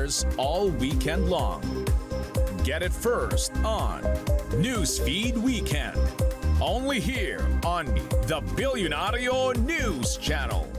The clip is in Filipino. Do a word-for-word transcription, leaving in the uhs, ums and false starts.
airs all weekend long. Get it first on Newsfeed Weekend. Only here on the Billionario News Channel.